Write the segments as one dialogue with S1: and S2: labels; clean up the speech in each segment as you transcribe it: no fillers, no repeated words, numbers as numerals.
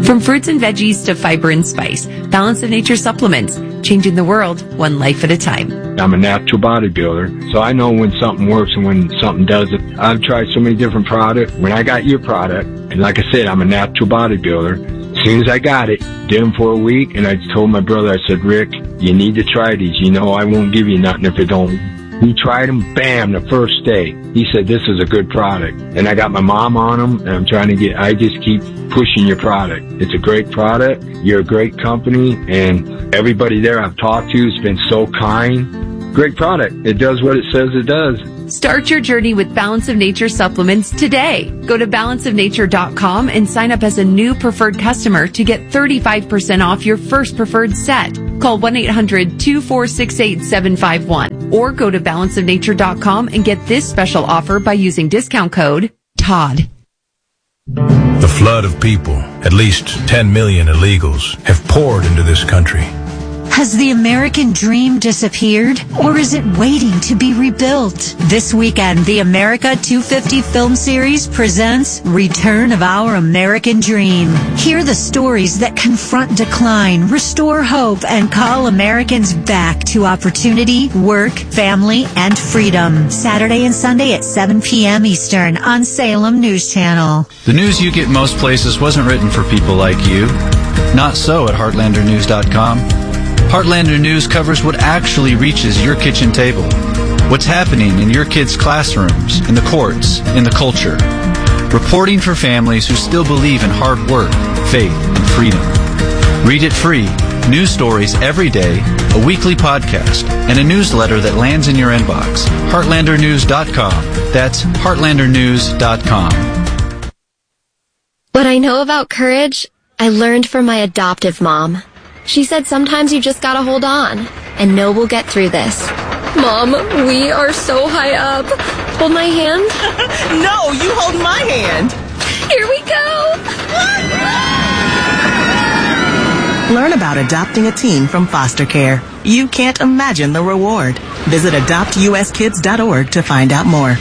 S1: From fruits and veggies to fiber and spice, Balance of Nature supplements, changing the world one life at a time.
S2: I'm a natural bodybuilder, so I know when something works and when something doesn't. I've tried so many different products. When I got your product, and like I said, I'm a natural bodybuilder. As soon as I got it, did them for a week, and I told my brother, I said, Rick, you need to try these. You know I won't give you nothing if it don't. He tried them, bam, the first day. He said, this is a good product. And I got my mom on them, and I just keep pushing your product. It's a great product. You're a great company, and everybody there I've talked to has been so kind. Great product. It does what it says it does.
S1: Start your journey with Balance of Nature supplements today. Go to balanceofnature.com and sign up as a new preferred customer to get 35% off your first preferred set. Call 1-800-246-8751 or go to balanceofnature.com and get this special offer by using discount code TODD.
S3: The flood of people, at least 10 million illegals, have poured into this country.
S4: Has the American dream disappeared, or is it waiting to be rebuilt? This weekend, the America 250 film series presents Return of Our American Dream. Hear the stories that confront decline, restore hope, and call Americans back to opportunity, work, family, and freedom. Saturday and Sunday at 7 p.m. Eastern on Salem News Channel.
S5: The news you get most places wasn't written for people like you. Not so at heartlandernews.com. Heartlander News covers what actually reaches your kitchen table. What's happening in your kids' classrooms, in the courts, in the culture. Reporting for families who still believe in hard work, faith, and freedom. Read it free. News stories every day, a weekly podcast, and a newsletter that lands in your inbox. Heartlandernews.com. That's heartlandernews.com.
S6: What I know about courage, I learned from my adoptive mom. She said sometimes you just gotta hold on and know we'll get through this. Mom, we are so high up. Hold my hand.
S7: No, you hold my hand.
S6: Here we go.
S7: Learn about adopting a teen from foster care. You can't imagine the reward. Visit adoptuskids.org to find out more.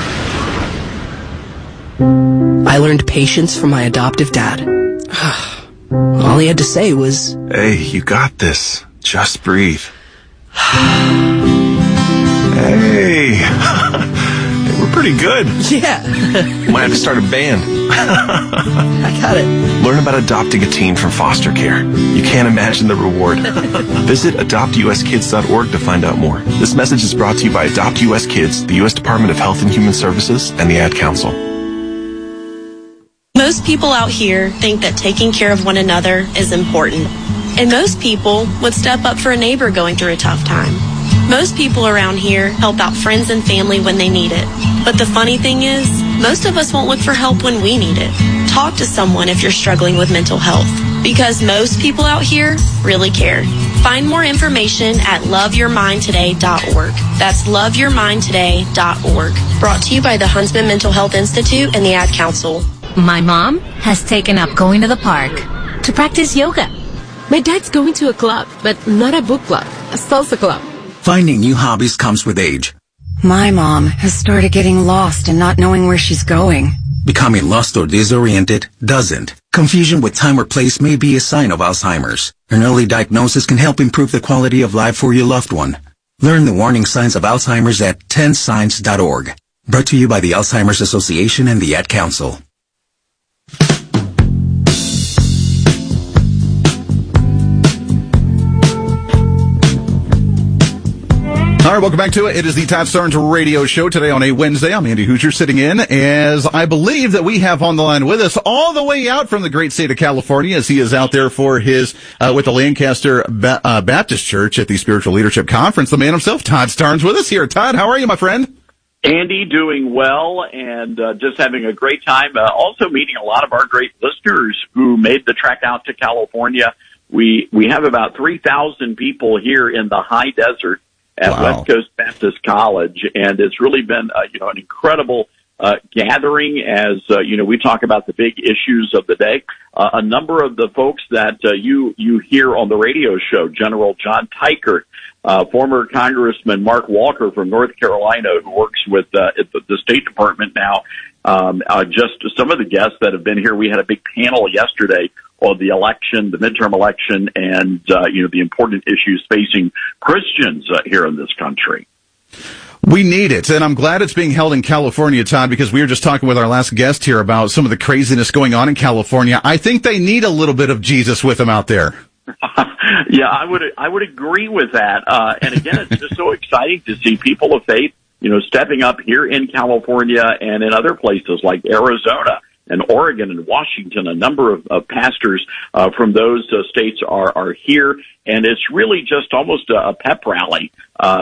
S8: I learned patience from my adoptive dad. All he had to say was,
S9: "Hey, you got this. Just breathe." Hey. Hey, we're pretty good.
S8: Yeah.
S9: Might have to start a band.
S8: I got it.
S9: Learn about adopting a teen from foster care. You can't imagine the reward. Visit adoptuskids.org to find out more. This message is brought to you by Adopt US Kids, the U.S. Department of Health and Human Services, and the Ad Council.
S10: Most people out here think that taking care of one another is important. And most people would step up for a neighbor going through a tough time. Most people around here help out friends and family when they need it. But the funny thing is, most of us won't look for help when we need it. Talk to someone if you're struggling with mental health. Because most people out here really care. Find more information at loveyourmindtoday.org. That's loveyourmindtoday.org. Brought to you by the Huntsman Mental Health Institute and the Ad Council.
S11: My mom has taken up going to the park to practice yoga.
S12: My dad's going to a club, but not a book club, a salsa club.
S13: Finding new hobbies comes with age.
S14: My mom has started getting lost and not knowing where she's going.
S13: Becoming lost or disoriented doesn't. Confusion with time or place may be a sign of Alzheimer's. An early diagnosis can help improve the quality of life for your loved one. Learn the warning signs of Alzheimer's at 10signs.org. Brought to you by the Alzheimer's Association and the Ad Council.
S15: All right, welcome back to it. It is the Todd Starnes Radio Show today on a Wednesday. I'm Andy Hoosier sitting in as I believe that we have on the line with us all the way out from the great state of California as he is out there for his, with the Lancaster Baptist Church at the Spiritual Leadership Conference. The man himself, Todd Starnes, with us here. Todd, how are you, my friend?
S16: Andy, doing well and just having a great time. Also meeting a lot of our great listeners who made the trek out to California. We have about 3,000 people here in the high desert at West Coast Baptist College, and it's really been an incredible gathering as we talk about the big issues of the day. A number of the folks that you hear on the radio show, General John Teichert, former Congressman Mark Walker from North Carolina, who works with at the State Department now. Just some of the guests that have been here. We had a big panel yesterday on the election, the midterm election, and, the important issues facing Christians here in this country.
S15: We need it, and I'm glad it's being held in California, Todd, because we were just talking with our last guest here about some of the craziness going on in California. I think they need a little bit of Jesus with them out there.
S16: Yeah, I would agree with that. And again, it's just so exciting to see people of faith, stepping up here in California and in other places like Arizona and Oregon and Washington. A number of pastors from those states are here, and it's really just almost a pep rally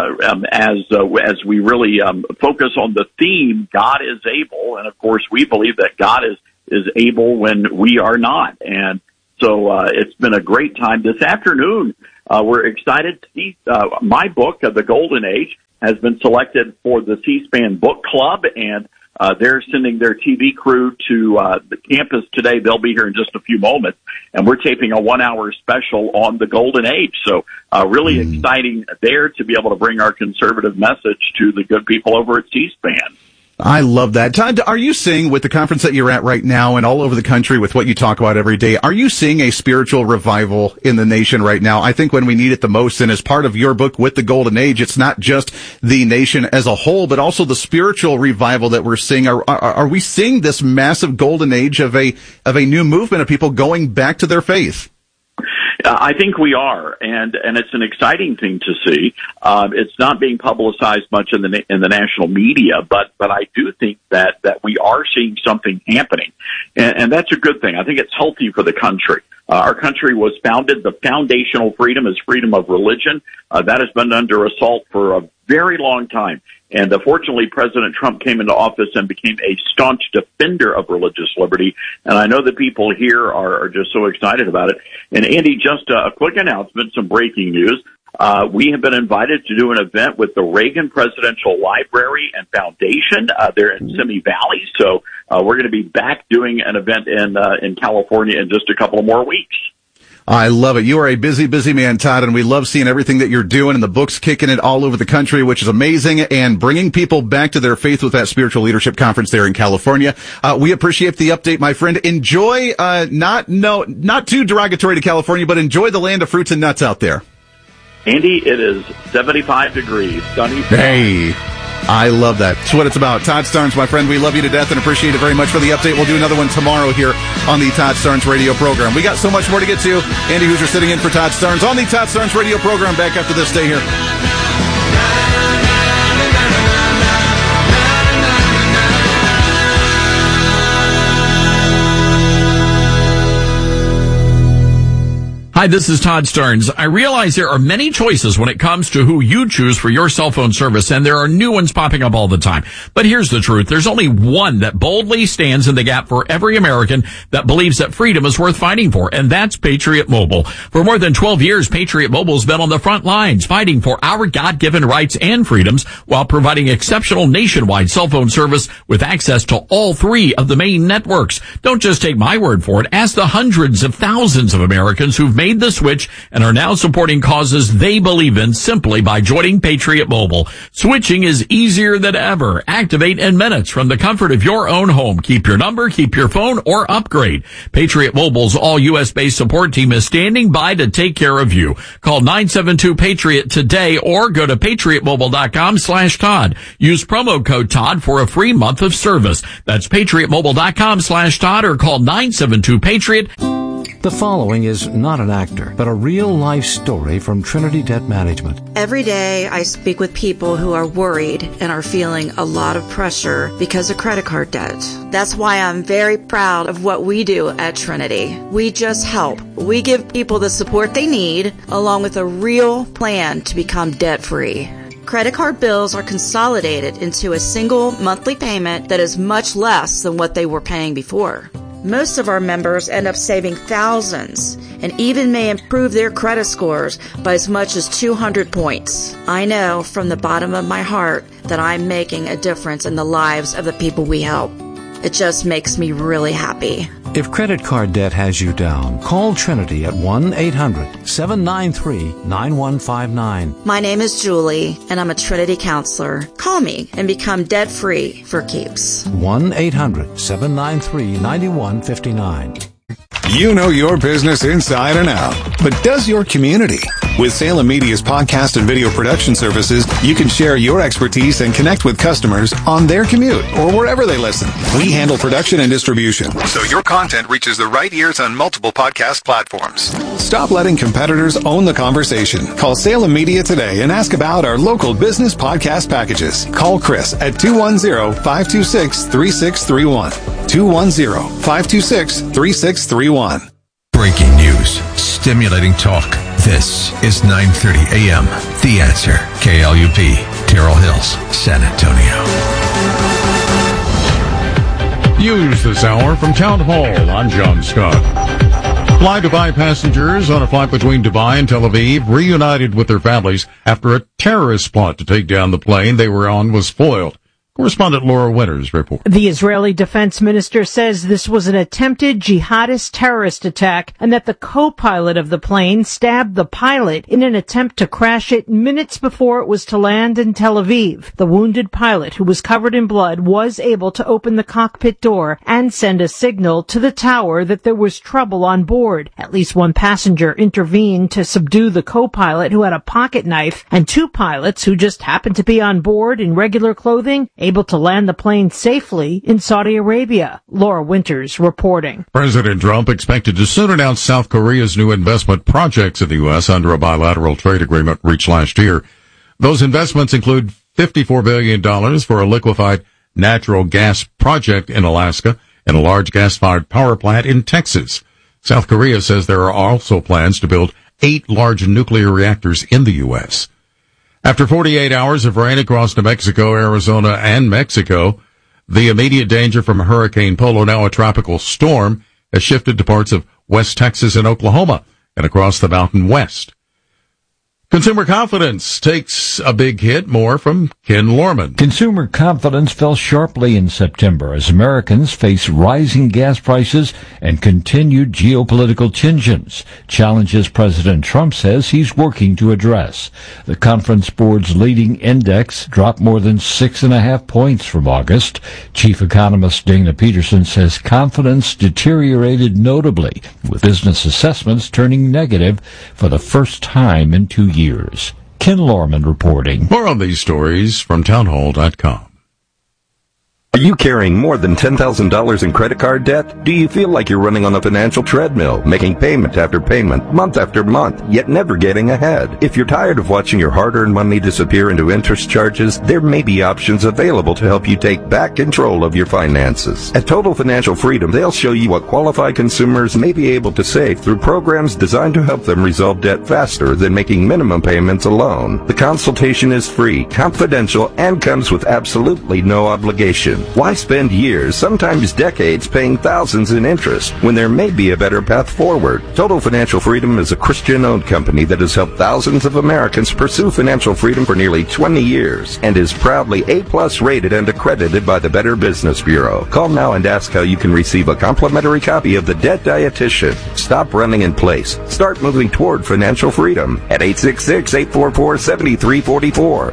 S16: as we really focus on the theme, God is able. And of course, we believe that God is able when we are not. And so it's been a great time. This afternoon, we're excited to see my book, The Golden Age, has been selected for the C-SPAN Book Club, and they're sending their TV crew to the campus today. They'll be here in just a few moments, and we're taping a 1-hour special on the Golden Age. So really exciting there to be able to bring our conservative message to the good people over at C-SPAN.
S15: I love that. Todd, are you seeing with the conference that you're at right now and all over the country with what you talk about every day, are you seeing a spiritual revival in the nation right now? I think when we need it the most, and as part of your book with the Golden Age, it's not just the nation as a whole, but also the spiritual revival that we're seeing. Are we seeing this massive Golden Age of a new movement of people going back to their faith?
S16: I think we are, and it's an exciting thing to see. It's not being publicized much in the national media, but I do think that we are seeing something happening, and that's a good thing. I think it's healthy for the country. Our country was founded. The foundational freedom is freedom of religion. That has been under assault for a very long time. And fortunately, President Trump came into office and became a staunch defender of religious liberty. And I know the people here are just so excited about it. And Andy, just a quick announcement, some breaking news. We have been invited to do an event with the Reagan Presidential Library and Foundation there in Simi Valley. So we're going to be back doing an event in California in just a couple of more weeks.
S15: I love it. You are a busy, busy man, Todd, and we love seeing everything that you're doing, and the book's kicking it all over the country, which is amazing, and bringing people back to their faith with that spiritual leadership conference there in California. We appreciate the update, my friend. Enjoy, not too derogatory to California, but enjoy the land of fruits and nuts out there.
S16: Andy, it is 75 degrees, sunny.
S15: Hey, I love that. That's what it's about. Todd Starnes, my friend, we love you to death and appreciate it very much for the update. We'll do another one tomorrow here on the Todd Starnes radio program. We got so much more to get to. Andy Hoosier sitting in for Todd Starnes on the Todd Starnes radio program. Back after this. Stay here.
S17: Hi, this is Todd Starnes. I realize there are many choices when it comes to who you choose for your cell phone service, and there are new ones popping up all the time. But here's the truth. There's only one that boldly stands in the gap for every American that believes that freedom is worth fighting for, and that's Patriot Mobile. For more than 12 years, Patriot Mobile's been on the front lines fighting for our God-given rights and freedoms while providing exceptional nationwide cell phone service with access to all three of the main networks. Don't just take my word for it. Ask the hundreds of thousands of Americans who've made the switch and are now supporting causes they believe in simply by joining Patriot Mobile. Switching is easier than ever. Activate in minutes from the comfort of your own home. Keep your number, keep your phone, or upgrade. Patriot Mobile's all U.S.-based support team is standing by to take care of you. Call 972-PATRIOT today or go to patriotmobile.com/Todd. Use promo code Todd for a free month of service. That's patriotmobile.com/Todd or call 972-PATRIOT.
S18: The following is not an actor, but a real-life story from Trinity Debt Management.
S19: Every day I speak with people who are worried and are feeling a lot of pressure because of credit card debt. That's why I'm very proud of what we do at Trinity. We just help. We give people the support they need, along with a real plan to become debt-free. Credit card bills are consolidated into a single monthly payment that is much less than what they were paying before. Most of our members end up saving thousands and even may improve their credit scores by as much as 200 points. I know from the bottom of my heart that I'm making a difference in the lives of the people we help. It just makes me really happy.
S18: If credit card debt has you down, call Trinity at 1-800-793-9159.
S19: My name is Julie, and I'm a Trinity counselor. Call me and become debt-free for keeps.
S18: 1-800-793-9159.
S20: You know your business inside and out, but does your community? With Salem Media's podcast and video production services, you can share your expertise and connect with customers on their commute or wherever they listen. We handle production and distribution, so your content reaches the right ears on multiple podcast platforms. Stop letting competitors own the conversation. Call Salem Media today and ask about our local business podcast packages. Call Chris at 210-526-3631. 210-526-3631.
S3: Breaking news. Stimulating talk. This is 930 AM. The Answer. KLUP. Terrell Hills, San Antonio.
S21: News this hour from Town Hall. I'm John Scott. Fly Dubai passengers on a flight between Dubai and Tel Aviv reunited with their families after a terrorist plot to take down the plane they were on was foiled. Correspondent Laura Winters reports.
S22: The Israeli defense minister says this was an attempted jihadist terrorist attack and that the co-pilot of the plane stabbed the pilot in an attempt to crash it minutes before it was to land in Tel Aviv. The wounded pilot, who was covered in blood, was able to open the cockpit door and send a signal to the tower that there was trouble on board. At least one passenger intervened to subdue the co-pilot, who had a pocket knife, and two pilots who just happened to be on board in regular clothing, able to land the plane safely in Saudi Arabia. Laura Winters reporting.
S21: President Trump expected to soon announce South Korea's new investment projects in the U.S. under a bilateral trade agreement reached last year. Those investments include $54 billion for a liquefied natural gas project in Alaska and a large gas-fired power plant in Texas. South Korea says there are also plans to build 8 large nuclear reactors in the U.S. After 48 hours of rain across New Mexico, Arizona, and Mexico, the immediate danger from Hurricane Polo, now a tropical storm, has shifted to parts of West Texas and Oklahoma and across the Mountain West. Consumer confidence takes a big hit. More from Ken Lorman.
S23: Consumer confidence fell sharply in September as Americans face rising gas prices and continued geopolitical tensions, challenges President Trump says he's working to address. The Conference Board's leading index dropped more than 6.5 points from August. Chief economist Dana Peterson says confidence deteriorated notably, with business assessments turning negative for the first time in 2 years. Ken Lorman reporting.
S21: More on these stories from townhall.com.
S24: Are you carrying more than $10,000 in credit card debt? Do you feel like you're running on a financial treadmill, making payment after payment, month after month, yet never getting ahead? If you're tired of watching your hard-earned money disappear into interest charges, there may be options available to help you take back control of your finances. At Total Financial Freedom, they'll show you what qualified consumers may be able to save through programs designed to help them resolve debt faster than making minimum payments alone. The consultation is free, confidential, and comes with absolutely no obligation. Why spend years, sometimes decades, paying thousands in interest when there may be a better path forward? Total Financial Freedom is a Christian-owned company that has helped thousands of Americans pursue financial freedom for nearly 20 years and is proudly A+ rated and accredited by the Better Business Bureau. Call now and ask how you can receive a complimentary copy of The Debt Dietitian. Stop running in place. Start moving toward financial freedom at 866-844-7344.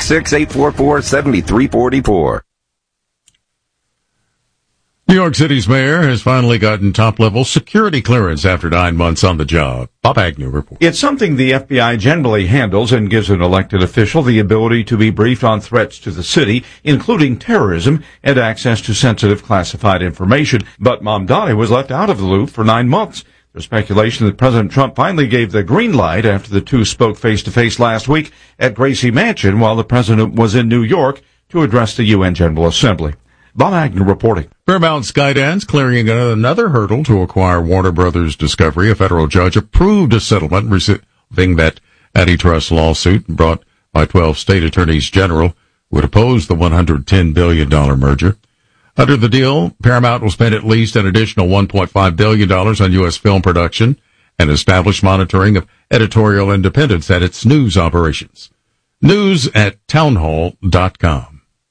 S24: 866-844-7344.
S21: New York City's mayor has finally gotten top-level security clearance after 9 months on the job. Bob Agnew reports.
S25: It's something the FBI generally handles and gives an elected official the ability to be briefed on threats to the city, including terrorism and access to sensitive classified information. But Mamdani was left out of the loop for 9 months. There's speculation that President Trump finally gave the green light after the two spoke face-to-face last week at Gracie Mansion while the president was in New York to address the UN General Assembly. Bob Agnew reporting.
S21: Paramount Skydance clearing another hurdle to acquire Warner Brothers Discovery. A federal judge approved a settlement resolving that antitrust lawsuit brought by 12 state attorneys general who would oppose the $110 billion merger. Under the deal, Paramount will spend at least an additional $1.5 billion on U.S. film production and establish monitoring of editorial independence at its news operations. News at townhall.com.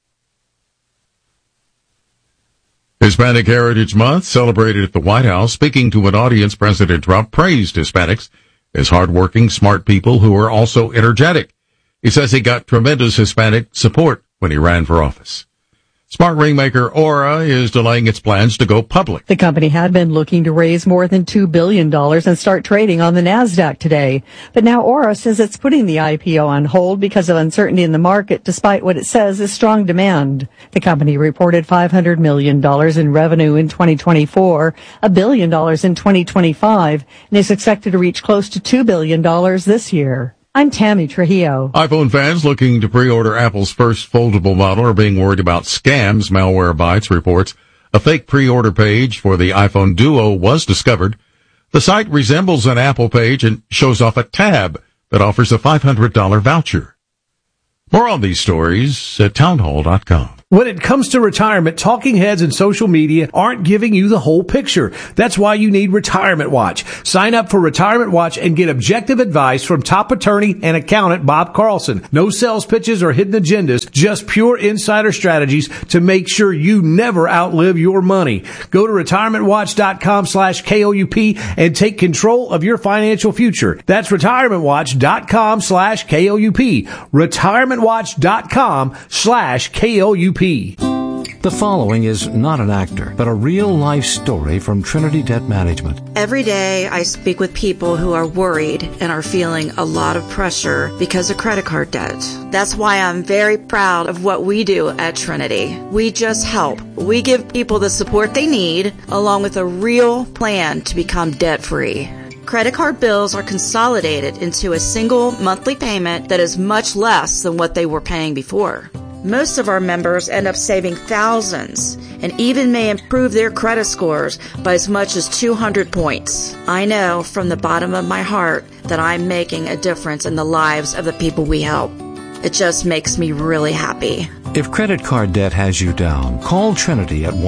S21: Hispanic Heritage Month celebrated at the White House. Speaking to an audience, President Trump praised Hispanics as hardworking, smart people who are also energetic. He says he got tremendous Hispanic support when he ran for office. Smart ring maker Aura is delaying its plans to go public.
S1: The company had been looking to raise more than $2 billion and start trading on the NASDAQ today. But now Aura says it's putting the IPO on hold because of uncertainty in the market, despite what it says is strong demand. The company reported $500 million in revenue in 2024, $1 billion in 2025, and is expected to reach close to $2 billion this year. I'm Tammy Trujillo.
S21: iPhone fans looking to pre-order Apple's first foldable model are being worried about scams. Malwarebytes reports a fake pre-order page for the iPhone Duo was discovered. The site resembles an Apple page and shows off a tab that offers a $500 voucher. More on these stories at townhall.com.
S2: When it comes to retirement, talking heads and social media aren't giving you the whole picture. That's why you need Retirement Watch. Sign up for Retirement Watch and get objective advice from top attorney and accountant Bob Carlson. No sales pitches or hidden agendas, just pure insider strategies to make sure you never outlive your money. Go to retirementwatch.com/KOUP and take control of your financial future. That's retirementwatch.com/KOUP. retirementwatch.com/KOUP.
S18: The following is not an actor, but a real-life story from Trinity Debt Management.
S19: Every day I speak with people who are worried and are feeling a lot of pressure because of credit card debt. That's why I'm very proud of what we do at Trinity. We just help. We give people the support they need, along with a real plan to become debt-free. Credit card bills are consolidated into a single monthly payment that is much less than what they were paying before. Most of our members end up saving thousands and even may improve their credit scores by as much as 200 points. I know from the bottom of my heart that I'm making a difference in the lives of the people we help. It just makes me really happy.
S18: If credit card debt has you down, call Trinity at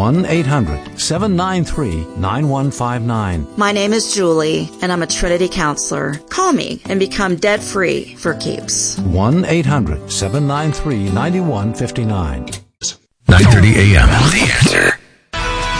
S18: 1-800-793-9159.
S19: My name is Julie, and I'm a Trinity counselor. Call me and become debt-free for keeps.
S18: 1-800-793-9159.
S3: 9:30 a.m. The Answer.